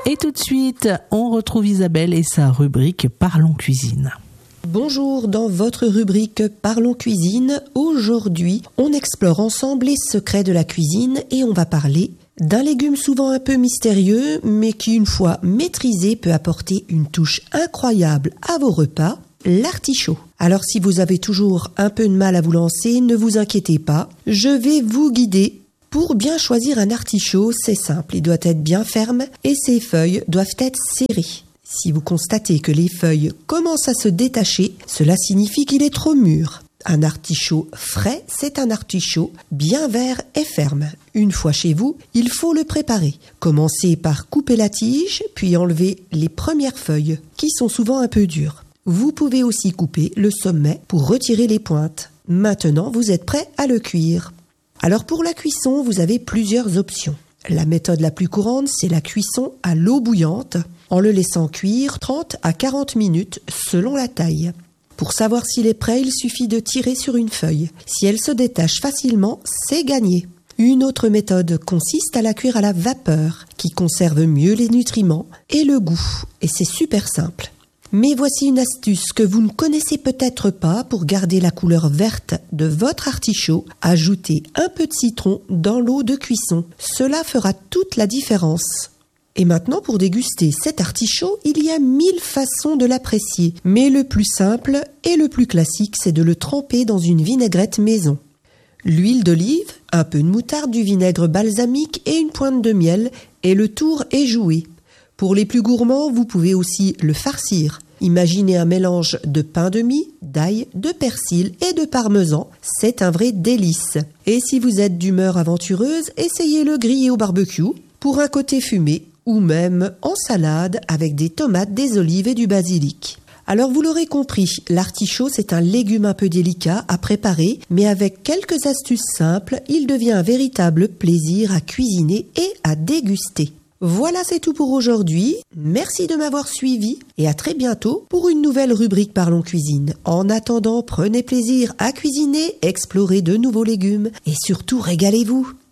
Et tout de suite, on retrouve Isabelle et sa rubrique Parlons Cuisine. Bonjour, dans votre rubrique Parlons Cuisine, aujourd'hui, on explore ensemble les secrets de la cuisine et on va parler d'un légume souvent un peu mystérieux, mais qui, une fois maîtrisé, peut apporter une touche incroyable à vos repas, l'artichaut. Alors si vous avez toujours un peu de mal à vous lancer, ne vous inquiétez pas, je vais vous guider. Pour bien choisir un artichaut, c'est simple, il doit être bien ferme et ses feuilles doivent être serrées. Si vous constatez que les feuilles commencent à se détacher, cela signifie qu'il est trop mûr. Un artichaut frais, c'est un artichaut bien vert et ferme. Une fois chez vous, il faut le préparer. Commencez par couper la tige, puis enlever les premières feuilles, qui sont souvent un peu dures. Vous pouvez aussi couper le sommet pour retirer les pointes. Maintenant, vous êtes prêt à le cuire. Alors pour la cuisson, vous avez plusieurs options. La méthode la plus courante, c'est la cuisson à l'eau bouillante, en le laissant cuire 30 à 40 minutes selon la taille. Pour savoir s'il est prêt, il suffit de tirer sur une feuille. Si elle se détache facilement, c'est gagné. Une autre méthode consiste à la cuire à la vapeur, qui conserve mieux les nutriments et le goût. Et c'est super simple. Mais voici une astuce que vous ne connaissez peut-être pas pour garder la couleur verte de votre artichaut. Ajoutez un peu de citron dans l'eau de cuisson. Cela fera toute la différence. Et maintenant, pour déguster cet artichaut, il y a 1000 façons de l'apprécier. Mais le plus simple et le plus classique, c'est de le tremper dans une vinaigrette maison. L'huile d'olive, un peu de moutarde, du vinaigre balsamique et une pointe de miel, et le tour est joué. Pour les plus gourmands, vous pouvez aussi le farcir. Imaginez un mélange de pain de mie, d'ail, de persil et de parmesan. C'est un vrai délice. Et si vous êtes d'humeur aventureuse, essayez-le griller au barbecue pour un côté fumé ou même en salade avec des tomates, des olives et du basilic. Alors vous l'aurez compris, l'artichaut c'est un légume un peu délicat à préparer, mais avec quelques astuces simples, il devient un véritable plaisir à cuisiner et à déguster. Voilà, c'est tout pour aujourd'hui. Merci de m'avoir suivi et à très bientôt pour une nouvelle rubrique Parlons Cuisine. En attendant, prenez plaisir à cuisiner, explorez de nouveaux légumes et surtout régalez-vous.